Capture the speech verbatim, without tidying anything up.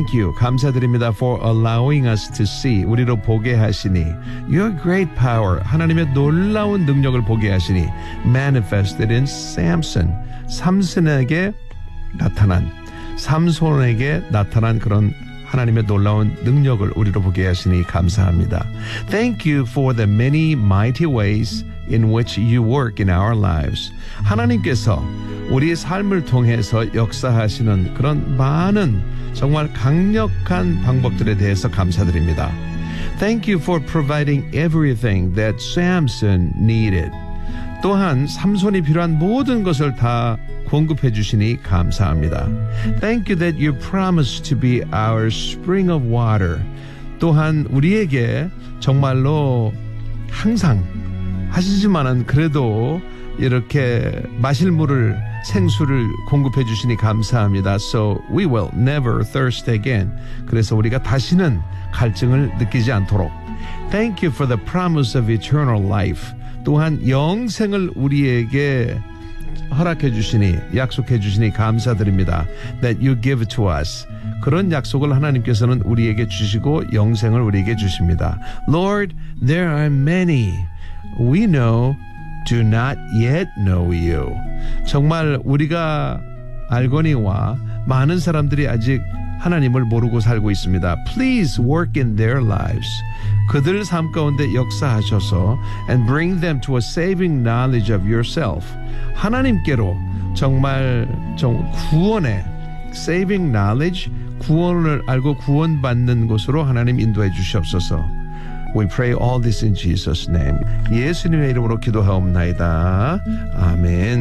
Thank you. 감사드립니다. For allowing us to see. 우리로 보게 하시니. Your great power. 하나님의 놀라운 능력을 보게 하시니. Manifested in Samson. 삼손에게 나타난. 삼손에게 나타난 그런 하나님의 놀라운 능력을 우리로 보게 하시니 감사합니다. Thank you for the many mighty ways in which you work in our lives. 하나님께서 우리의 삶을 통해서 역사하시는 그런 많은 정말 강력한 방법들에 대해서 감사드립니다. Thank you for providing everything that Samson needed. 또한 삼손이 필요한 모든 것을 다 공급해 주시니 감사합니다. Thank you that you promised to be our spring of water. 또한 우리에게 정말로 항상 하시지만은 그래도 이렇게 마실 물을 생수를 공급해 주시니 감사합니다. So we will never thirst again. 그래서 우리가 다시는 갈증을 느끼지 않도록. Thank you for the promise of eternal life. 또한 영생을 우리에게 허락해 주시니 약속해 주시니 감사드립니다. That you give to us. 그런 약속을 하나님께서는 우리에게 주시고 영생을 우리에게 주십니다. Lord, there are many we know do not yet know you. 정말 우리가 알거니와 많은 사람들이 아직 하나님을 모르고 살고 있습니다. Please work in their lives. 그들 삶 가운데 역사하셔서 and bring them to a saving knowledge of yourself. 하나님께로 정말 좀 구원의 saving knowledge, 구원을 알고 구원받는 곳으로 하나님 인도해 주시옵소서. We pray all this in Jesus' name. 예수님의 이름으로 기도하옵나이다. 아멘.